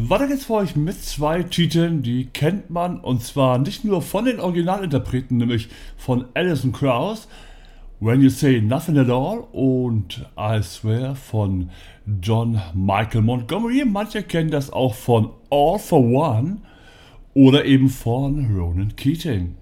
Weiter geht's für euch mit zwei Titeln, die kennt man, und zwar nicht nur von den Originalinterpreten, nämlich von Alison Krauss, When You Say Nothing at All und I Swear von John Michael Montgomery. Manche kennen das auch von All for One oder eben von Ronan Keating.